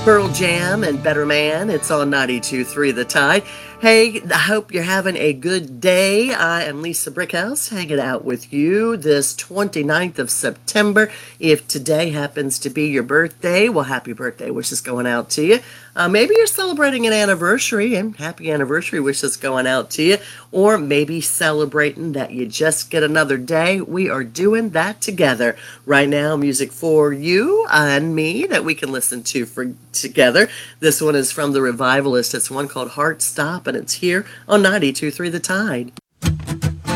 Pearl Jam and Better Man. It's on 92.3 The Tide. Hey, I hope you're having a good day. I am Lisa Brickhouse hanging out with you this 29th of September. If today happens to be your birthday, well, happy birthday wishes going out to you. Maybe you're celebrating an anniversary, and happy anniversary wishes going out to you. Or maybe celebrating that you just get another day. We are doing that together. Right now, music for you and me that we can listen to together. This one is from The Revivalist. It's one called Heart Stop, and it's here on 92.3 The Tide.